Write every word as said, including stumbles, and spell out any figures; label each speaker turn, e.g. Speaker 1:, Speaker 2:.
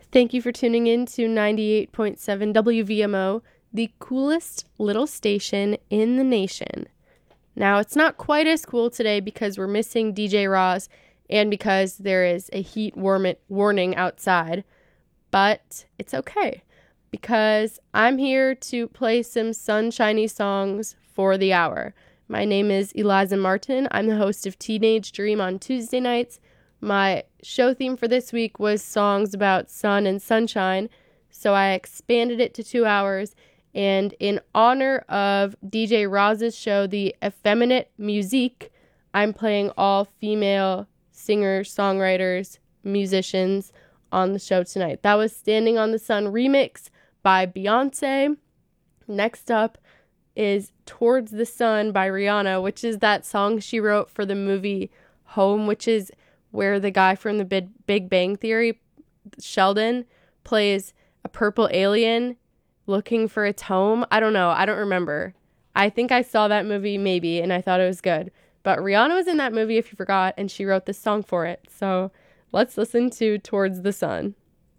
Speaker 1: Thank you for tuning in to ninety-eight point seven W V M O, the coolest little station in the nation. Now, it's not quite as cool today because we're missing D J Roz and because there is a heat warm- warning outside, but it's okay because I'm here to play some sunshiny songs for the hour. My name is Eliza Martin. I'm the host of Teenage Dream on Tuesday nights. My show theme for this week was songs about sun and sunshine, so I expanded it to two hours. And in honor of D J Roz's show, The Effeminate Musique, I'm playing all female singers, songwriters, musicians on the show tonight. That was Standing on the Sun remix by Beyonce. Next up is Towards the Sun by Rihanna, which is that song she wrote for the movie Home, which is where the guy from the Big, Big Bang Theory, Sheldon, plays a purple alien looking for its home. I don't know. I don't remember. I think I saw that movie maybe, and I thought it was good. But Rihanna was in that movie, if you forgot, and she wrote this song for it. So let's listen to Towards the Sun.